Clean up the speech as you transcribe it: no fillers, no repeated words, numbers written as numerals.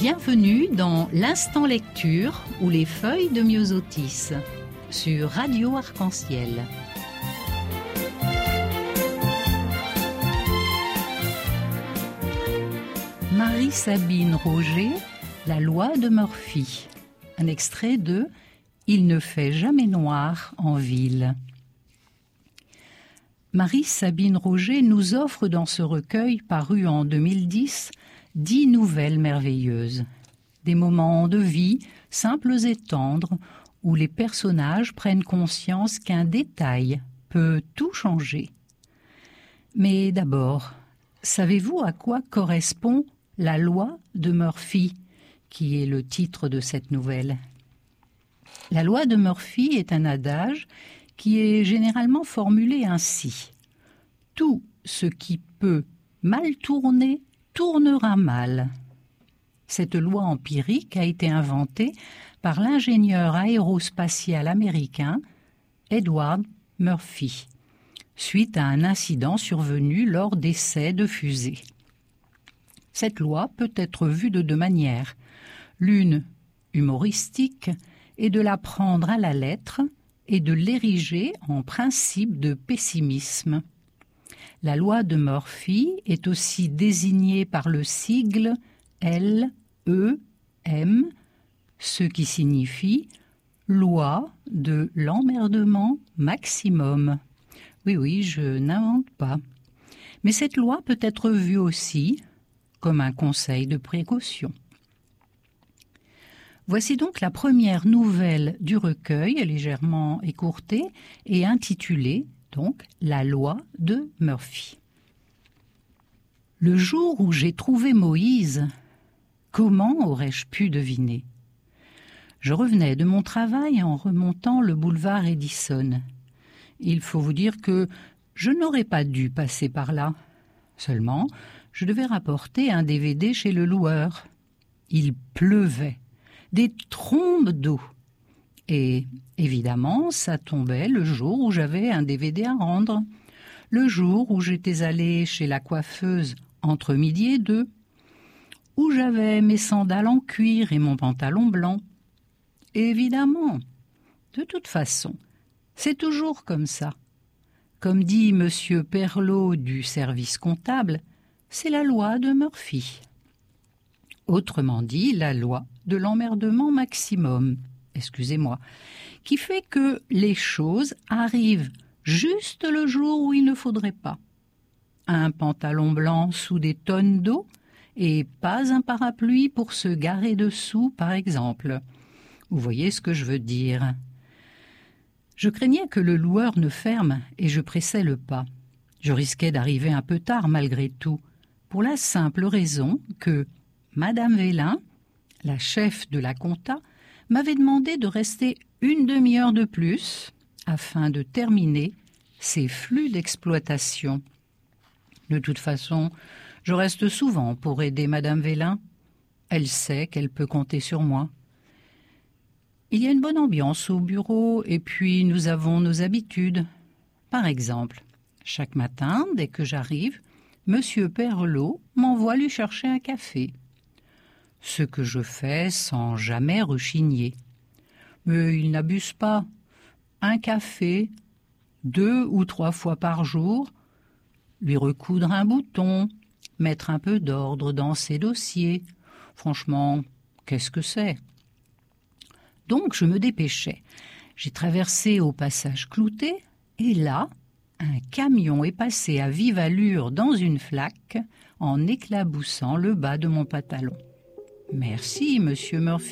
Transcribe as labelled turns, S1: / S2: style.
S1: Bienvenue dans l'Instant Lecture ou les feuilles de Myosotis sur Radio Arc-en-Ciel. Marie-Sabine Roger, La loi de Murphy. Un extrait de Il ne fait jamais noir en ville. Marie-Sabine Roger nous offre dans ce recueil paru en 2010 10 nouvelles merveilleuses. Des moments de vie simples et tendres où les personnages prennent conscience qu'un détail peut tout changer. Mais d'abord, savez-vous à quoi correspond la loi de Murphy, qui est le titre de cette nouvelle? La loi de Murphy est un adage qui est généralement formulé ainsi. Tout ce qui peut mal tourner, tournera mal. Cette loi empirique a été inventée par l'ingénieur aérospatial américain Edward Murphy, suite à un incident survenu lors d'essais de fusée. Cette loi peut être vue de deux manières. L'une, humoristique, est de la prendre à la lettre et de l'ériger en principe de pessimisme. La loi de Murphy est aussi désignée par le sigle LEM, ce qui signifie loi de l'emmerdement maximum. Oui, je n'invente pas. Mais cette loi peut être vue aussi comme un conseil de précaution. Voici donc la première nouvelle du recueil, légèrement écourtée et intitulée donc La loi de Murphy. Le jour où j'ai trouvé Moïse, comment aurais-je pu deviner? Je revenais de mon travail en remontant le boulevard Edison. Il faut vous dire que je n'aurais pas dû passer par là. Seulement, je devais rapporter un DVD chez le loueur. Il pleuvait, des trombes d'eau. Et évidemment, ça tombait le jour où j'avais un DVD à rendre, le jour où j'étais allée chez la coiffeuse entre midi et 2, où j'avais mes sandales en cuir et mon pantalon blanc. Et évidemment, de toute façon, c'est toujours comme ça. Comme dit Monsieur Perlot du service comptable, c'est la loi de Murphy. Autrement dit, la loi de l'emmerdement maximum. Excusez-moi, qui fait que les choses arrivent juste le jour où il ne faudrait pas. Un pantalon blanc sous des tonnes d'eau et pas un parapluie pour se garer dessous, par exemple. Vous voyez ce que je veux dire. Je craignais que le loueur ne ferme et je pressais le pas. Je risquais d'arriver un peu tard malgré tout, pour la simple raison que Madame Vélin, la chef de la compta, m'avait demandé de rester une demi-heure de plus afin de terminer ces flux d'exploitation. De toute façon, je reste souvent pour aider Madame Vélin. Elle sait qu'elle peut compter sur moi. Il y a une bonne ambiance au bureau et puis nous avons nos habitudes. Par exemple, chaque matin, dès que j'arrive, Monsieur Perlot m'envoie lui chercher un café. Ce que je fais sans jamais rechigner. Mais il n'abuse pas. Un café, 2 ou 3 fois par jour, lui recoudre un bouton, mettre un peu d'ordre dans ses dossiers. Franchement, qu'est-ce que c'est? Donc je me dépêchais. J'ai traversé au passage Clouté, et là, un camion est passé à vive allure dans une flaque en éclaboussant le bas de mon pantalon. « Merci, Monsieur Murphy. »